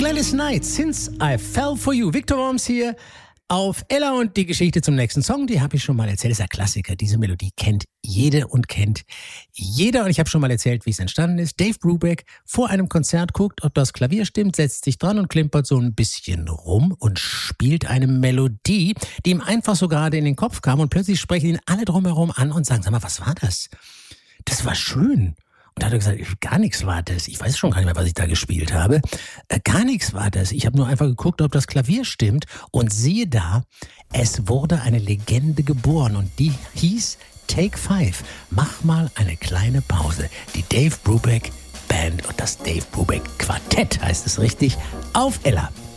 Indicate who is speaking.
Speaker 1: Gladys Knight, Since I Fell For You. Victor Worms hier auf Ella und die Geschichte zum nächsten Song, die habe ich schon mal erzählt. Das ist ein Klassiker. Diese Melodie kennt jede und kennt jeder. Und ich habe schon mal erzählt, wie es entstanden ist. Dave Brubeck vor einem Konzert guckt, ob das Klavier stimmt, setzt sich dran und klimpert so ein bisschen rum und spielt eine Melodie, die ihm einfach so gerade in den Kopf kam. Und plötzlich sprechen ihn alle drumherum an und sagen, sag mal, was war das? Das war schön. Und da hat er gesagt, gar nichts war das. Ich weiß schon gar nicht mehr, was ich da gespielt habe. Gar nichts war das. Ich habe nur einfach geguckt, ob das Klavier stimmt. Und siehe da, es wurde eine Legende geboren. Und die hieß Take 5. Mach mal eine kleine Pause. Die Dave Brubeck Band und das Dave Brubeck Quartett heißt es richtig, auf Ella.